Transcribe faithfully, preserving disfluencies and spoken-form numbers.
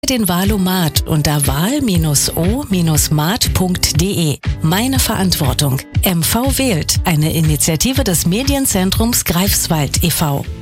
Den Wahlomat unter wahl o mat punkt de. Meine Verantwortung. M V wählt, eine Initiative des Medienzentrums Greifswald e V